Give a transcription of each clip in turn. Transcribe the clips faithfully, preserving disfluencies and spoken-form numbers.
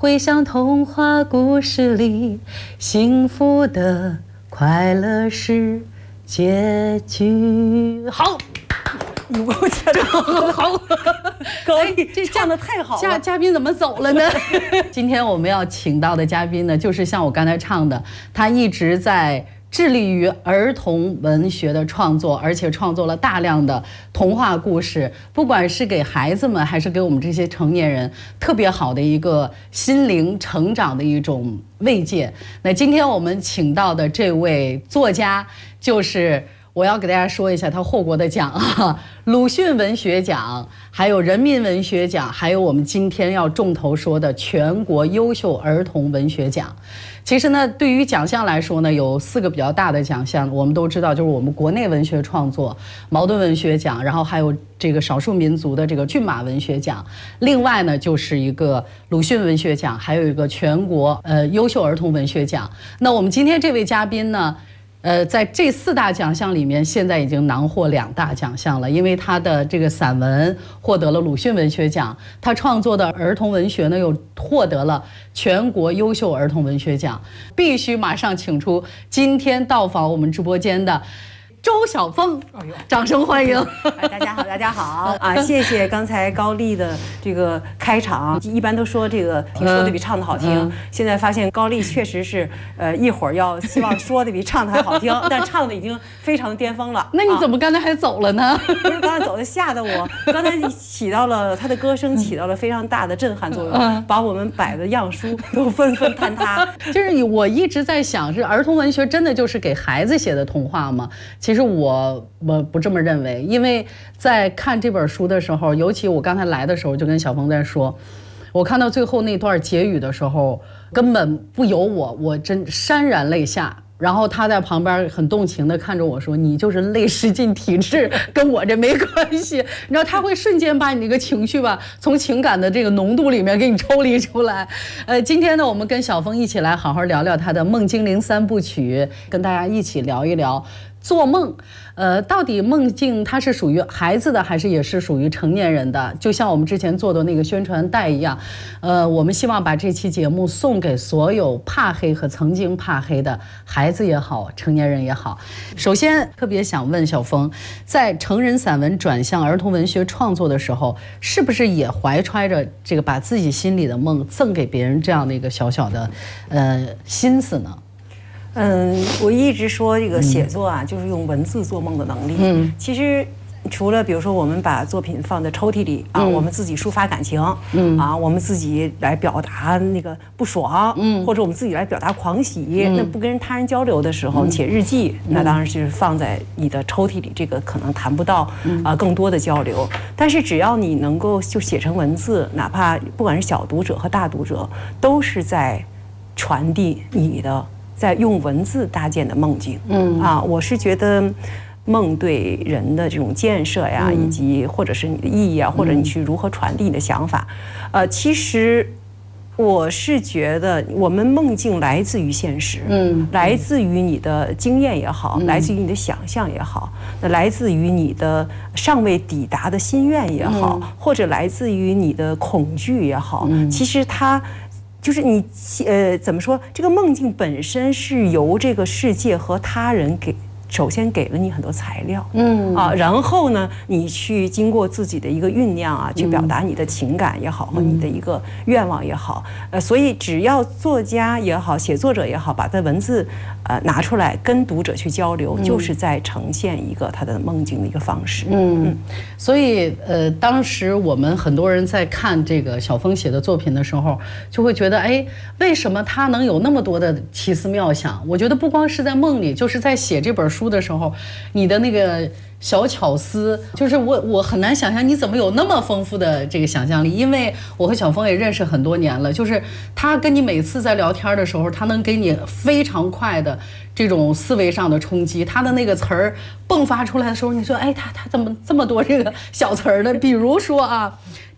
回想童话故事里幸福的快乐是结局。好， 你给我唱的好，高丽这唱的太好了。 嘉嘉宾怎么走了呢？今天我们要请到的嘉宾呢，就是像我刚才唱的，他一直在致力于儿童文学的创作，而且创作了大量的童话故事，不管是给孩子们，还是给我们这些成年人，特别好的一个心灵成长的一种慰藉。那今天我们请到的这位作家，就是我要给大家说一下他获过的奖啊，鲁迅文学奖，还有人民文学奖，还有我们今天要重头说的全国优秀儿童文学奖。其实呢，对于奖项来说呢，有四个比较大的奖项，我们都知道，就是我们国内文学创作茅盾文学奖，然后还有这个少数民族的这个骏马文学奖，另外呢就是一个鲁迅文学奖，还有一个全国呃优秀儿童文学奖。那我们今天这位嘉宾呢，呃，在这四大奖项里面，现在已经囊获两大奖项了，因为他的这个散文获得了鲁迅文学奖，他创作的儿童文学呢又获得了全国优秀儿童文学奖。必须马上请出今天到访我们直播间的周晓峰，掌声欢迎！ 哎，大家好，大家好啊！谢谢刚才高丽的这个开场。一般都说这个听说的比唱的好听，嗯、现在发现高丽确实是，呃，一会儿要希望说的比唱的还好听，但唱的已经非常巅峰了。 那你怎么刚才还走了呢？啊、 不是刚才走的，吓得我。刚才起到了他的歌声起到了非常大的震撼作用，嗯、把我们摆的样书都纷纷坍塌。 就是我一直在想，是儿童文学真的就是给孩子写的童话吗？其实我我不这么认为，因为在看这本书的时候，尤其我刚才来的时候就跟小峰在说，我看到最后那段结语的时候，根本不由我，我真潸然泪下。然后他在旁边很动情地看着我说：“你就是泪失禁体质，跟我这没关系。”你知道他会瞬间把你那个情绪吧，从情感的这个浓度里面给你抽离出来。呃，今天呢，我们跟小峰一起来好好聊聊他的《梦精灵三部曲》，跟大家一起聊一聊做梦。呃，到底梦境它是属于孩子的，还是也是属于成年人的？就像我们之前做的那个宣传带一样，呃，我们希望把这期节目送给所有怕黑和曾经怕黑的孩子也好，成年人也好。首先，特别想问小峰，在成人散文转向儿童文学创作的时候，是不是也怀揣着这个把自己心里的梦赠给别人这样的一个小小的呃心思呢？ 嗯，我一直说这个写作啊，嗯、就是用文字做梦的能力。嗯，其实除了比如说我们把作品放在抽屉里啊，嗯、我们自己抒发感情，嗯啊，我们自己来表达那个不爽，嗯，或者我们自己来表达狂喜，嗯、那不跟他人交流的时候，嗯、写日记，嗯、那当然是放在你的抽屉里，这个可能谈不到啊更多的交流。但是只要你能够就写成文字，哪怕不管是小读者和大读者，都是在传递你的。在用文字搭建的梦境，嗯啊，我是觉得梦对人的这种建设呀，嗯、以及或者是你的意义啊，或者你去如何传递你的想法，呃，其实我是觉得我们梦境来自于现实，嗯，来自于你的经验也好，嗯、来自于你的想象也好，那来自于你的尚未抵达的心愿也好，嗯、或者来自于你的恐惧也好，嗯、其实它。就是你，呃，怎么说？这个梦境本身是由这个世界和他人给，首先给了你很多材料，嗯啊，然后呢，你去经过自己的一个酝酿啊，去表达你的情感也好，和你的一个愿望也好，呃，所以只要作家也好，写作者也好，把这文字呃拿出来跟读者去交流，就是在呈现一个他的梦境的一个方式。嗯，嗯所以呃，当时我们很多人在看这个小峰写的作品的时候，就会觉得，哎，为什么他能有那么多的奇思妙想？我觉得不光是在梦里，就是在写这本书的时候，你的那个小巧思，就是我我很难想象你怎么有那么丰富的这个想象力。因为我和小峰也认识很多年了，就是他跟你每次在聊天的时候，他能给你非常快的这种思维上的冲击，他的那个词儿迸发出来的时候，你说，哎，他他怎么这么多这个小词儿呢？比如说啊，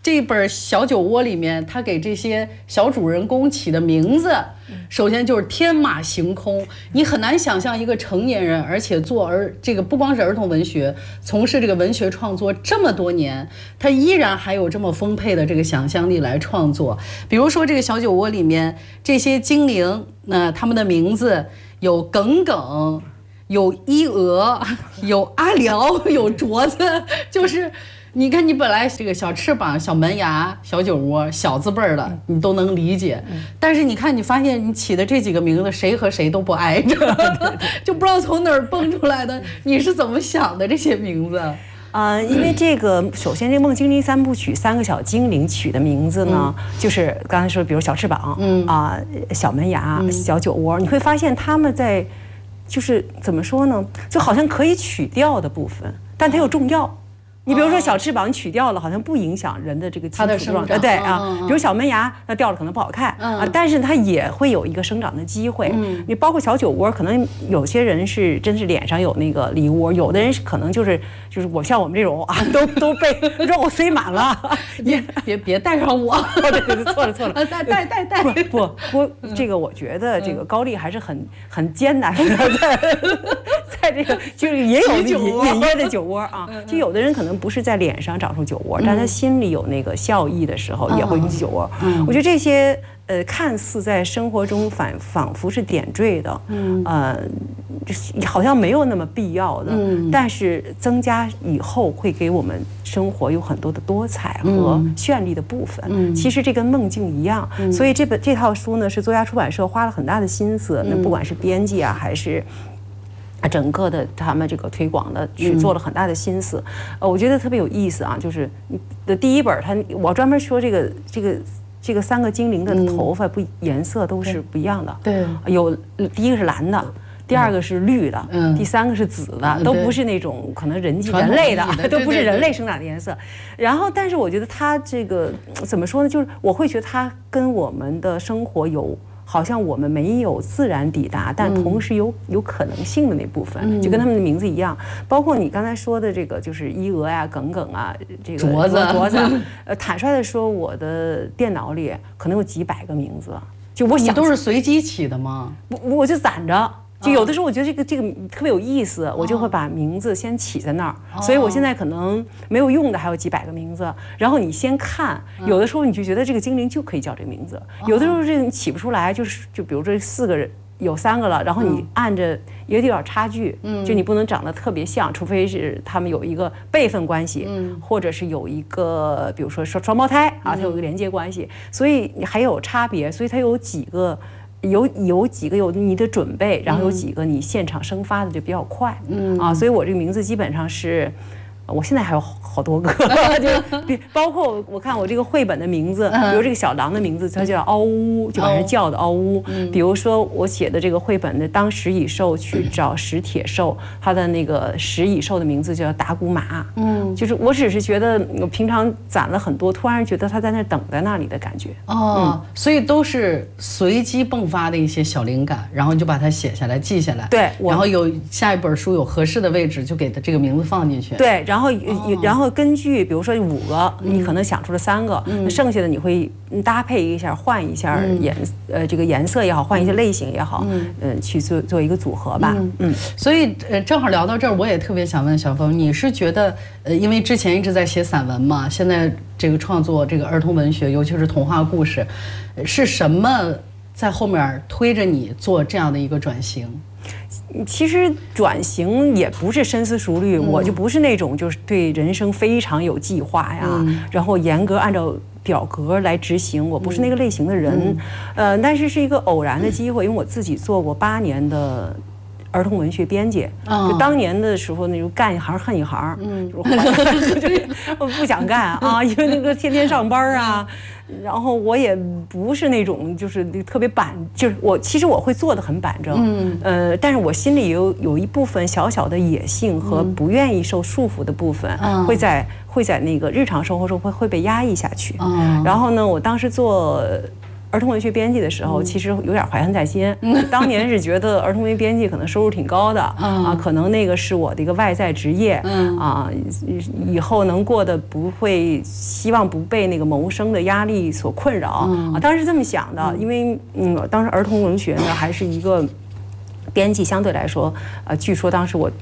这本小酒窝里面，他给这些小主人公起的名字，首先就是天马行空，你很难想象一个成年人，而且做儿这个不光是儿童文学，从事这个文学创作这么多年，他依然还有这么丰沛的这个想象力来创作。比如说这个小酒窝里面这些精灵，那他们的名字有耿耿。有伊娥，有阿辽，有镯子，就是你看，你本来这个小翅膀、小门牙、小酒窝、小字辈儿的，你都能理解，但是你看，你发现你起的这几个名字，谁和谁都不挨着，就不知道从哪儿蹦出来的。你是怎么想的这些名字？ 呃，因为这个，首先这《梦精灵三部曲》三个小精灵取的名字呢，嗯、就是刚才说，比如小翅膀，嗯啊、呃，小门牙、嗯、小酒窝，你会发现他们在。就是怎么说呢，就好像可以取掉的部分，但它又重要。你比如说小翅膀取掉了，好像不影响人的这个基础状态，对啊。比如小门牙，那掉了可能不好看啊，但是它也会有一个生长的机会。你包括小酒窝，可能有些人是真是脸上有那个梨窝，有的人是可能就是就是我像我们这种啊，都都被肉塞满了。 别别别带上我， 对对对，错了错了， 带带带带。 不不，这个我觉得这个高丽还是很很艰难的，在在这个就是也有隐隐约的酒窝啊，就有的人可能。不是在脸上长出酒窝，但他心里有那个笑意的时候，也会引起酒窝。我觉得这些呃，看似在生活中反仿佛是点缀的，呃，好像没有那么必要的，但是增加以后会给我们生活有很多的多彩和绚丽的部分。其实这跟梦境一样，所以这本这套书呢，是作家出版社花了很大的心思，那不管是编辑啊，还是。整个的他们这个推广的去做了很大的心思，呃，我觉得特别有意思啊。就是的第一本，它我专门说这个这个这个三个精灵的头发不颜色都是不一样的， 对， 有第一个是蓝的，第二个是绿的，嗯，第三个是紫的，都不是那种可能人人类的，都不是人类生长的颜色。然后，但是我觉得它这个怎么说呢？就是我会觉得它跟我们的生活有。好像我们没有自然抵达，但同时有有可能性的那部分，就跟他们的名字一样。包括你刚才说的这个，就是伊娥呀、耿耿啊，这个镯子、 镯子。呃，坦率的说，我的电脑里可能有几百个名字，就我想。 你都是随机起的吗？ 我我就攒着。就有的时候我觉得这个这个特别有意思，我就会把名字先起在那儿。所以我现在可能没有用的还有几百个名字，然后你先看，有的时候你就觉得这个精灵就可以叫这个名字，有的时候这你起不出来，就是就比如这四个人有三个了，然后你按着也有点差距，就你不能长得特别像，除非是他们有一个辈分关系，或者是有一个比如说双双胞胎啊，它有一个连接关系，所以你还有差别，所以它有几个。有有几个有你的准备，然后有几个你现场生发的就比较快，嗯啊，所以我这个名字基本上是，我现在还有好多个，就包括我看我这个绘本的名字，比如这个小狼的名字，它叫嗷呜，就把人叫的嗷呜。比如说我写的这个绘本的当食蚁兽去找食铁兽，它的那个食蚁兽的名字叫达古马，嗯，就是我只是觉得我平常攒了很多，突然觉得它在那等在那里的感觉。 哦，所以都是随机迸发的一些小灵感，然后你就把它写下来记下来， 对， 然后有下一本书有合适的位置就给它这个名字放进去， 对，然后。然后，哦、然后根据比如说五个，你可能想出了三个，嗯、剩下的你会搭配一下，换一下颜，嗯、呃，这个颜色也好，换一些类型也好，嗯，呃，去做做一个组合吧。嗯， 嗯所以呃，正好聊到这儿，我也特别想问小峰，你是觉得呃，因为之前一直在写散文嘛，现在这个创作这个儿童文学，尤其是童话故事，是什么在后面推着你做这样的一个转型？ 其实转型也不是深思熟虑，嗯、我就不是那种就是对人生非常有计划呀，嗯、然后严格按照表格来执行，我不是那个类型的人。嗯、呃，但是是一个偶然的机会，因为我自己做过八年的儿童文学编辑，哦、就当年的时候那种干一行恨一行，嗯，就是我不想干啊，因为那个天天上班啊。然后我也不是那种就是特别板，就是我其实我会做得很板正，嗯，呃，但是我心里有有一部分小小的野性和不愿意受束缚的部分，嗯、会在会在那个日常生活中会会被压抑下去。嗯、然后呢，我当时做儿童文学编辑的时候，其实有点怀恨在心。当年是觉得儿童文学编辑可能收入挺高的啊，可能那个是我的一个外在职业啊，以后能过得不会，希望不被那个谋生的压力所困扰啊。当时是这么想的，因为嗯，当时儿童文学呢还是一个。编辑相对来说，呃，据说当时我